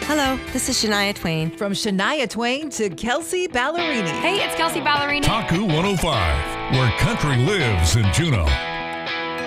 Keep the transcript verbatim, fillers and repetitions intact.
Hello, this is Shania Twain. From Shania Twain to Kelsey Ballerini. Hey, it's Kelsey Ballerini. Taku one oh five, where country lives in Juneau.